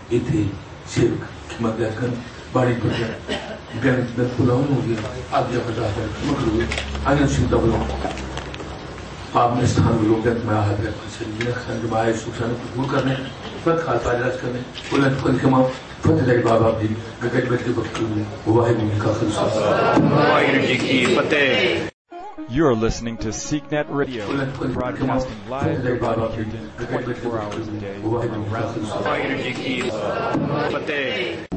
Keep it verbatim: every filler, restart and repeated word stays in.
इथे सेवक किंमतल्याकन बारी पडल्या बियाणं फुलावून होगी आगे बता है मगर अन्य चिंता बोलो आपने स्थान लोग में आ गए से जिन्हें खंड माए सुखाने को करने फत खाता इलाज करने उलट फल के मां फत लगे बाबा जी गगन बैठ के वक्त में वाहे में का खलसा वाहिगुरु जी की फतेह. You are listening to SeekNet Radio, broadcasting live twenty-four hours a day around the world.